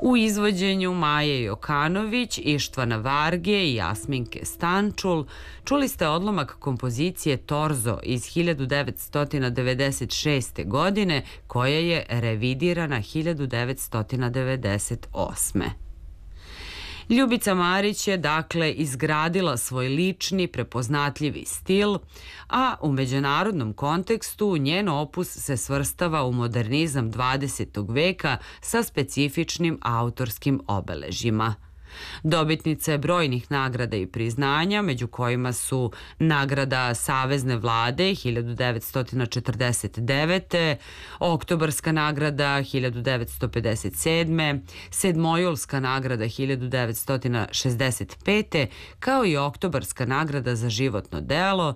U izvođenju Maje Jokanović, Ištvana Varge i Jasminke Stančul čuli ste odlomak kompozicije Torzo iz 1996. godine, koja je revidirana 1998. Ljubica Marić je dakle izgradila svoj lični, prepoznatljivi stil, a u međunarodnom kontekstu njen opus se svrstava u modernizam 20. veka sa specifičnim autorskim obeležjima. Dobitnica je brojnih nagrada i priznanja, među kojima su nagrada Savezne vlade 1949. Oktobarska nagrada 1957. Sedmojulska nagrada 1965. kao i Oktobarska nagrada za životno delo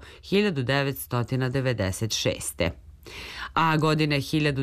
1996. A godine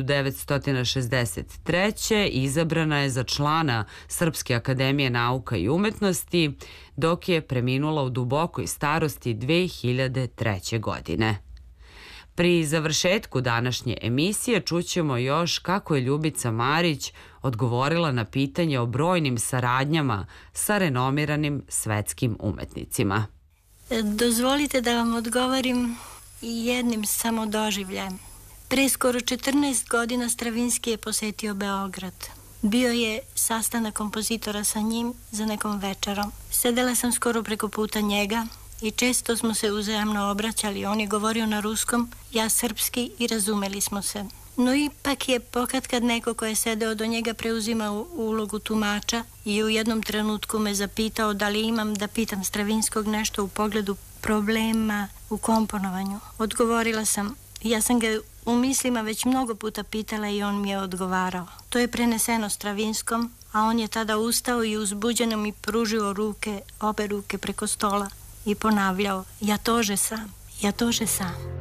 1963. izabrana je za člana Srpske akademije nauka i umetnosti, dok je preminula u dubokoj starosti 2003. godine. Pri završetku današnje emisije čućemo još kako je Ljubica Marić odgovorila na pitanje o brojnim saradnjama sa renomiranim svetskim umetnicima. Dozvolite da vam odgovorim jednim samo doživljajem. Pre skoro 14 godina Stravinski je posetio Beograd. Bio je sastanak kompozitora sa njim za nekom večerom. Sedela sam skoro preko puta njega i često smo se uzajamno obraćali. On je govorio na ruskom, ja srpski i razumeli smo se. No ipak je pokatkad neko ko je sedeo do njega preuzimao ulogu tumača i u jednom trenutku me zapitao da li imam da pitam Stravinskog nešto u pogledu problema u komponovanju. Odgovorila sam, ja sam ga u mislima već mnogo puta pitala i on mi je odgovarao. To je preneseno Stravinskom, a on je tada ustao i uzbuđeno mi pružio obe ruke preko stola i ponavljao, ja tože sam.